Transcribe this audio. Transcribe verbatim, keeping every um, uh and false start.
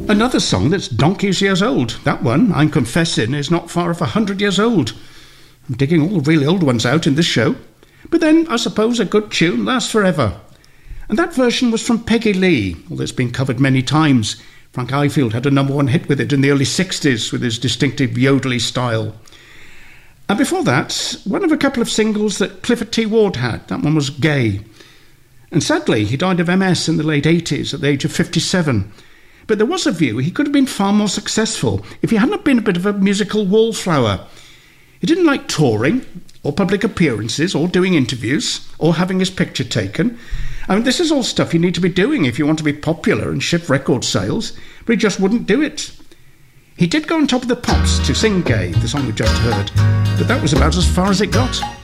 Another song that's donkeys years old. That one, I'm confessing, is not far off a hundred years old. I'm digging all the really old ones out in this show. But then, I suppose, a good tune lasts forever. And that version was from Peggy Lee, although it's been covered many times. Frank Ifield had a number one hit with it in the early sixties with his distinctive yodely style. And before that, one of a couple of singles that Clifford T. Ward had. That one was Gay. And sadly, he died of M S in the late eighties at the age of fifty-seven. But there was a view he could have been far more successful if he hadn't been a bit of a musical wallflower. He didn't like touring, or public appearances, or doing interviews, or having his picture taken. I mean, this is all stuff you need to be doing if you want to be popular and shift record sales, but he just wouldn't do it. He did go on Top of the Pops to sing Gay, the song we just heard, but that was about as far as it got.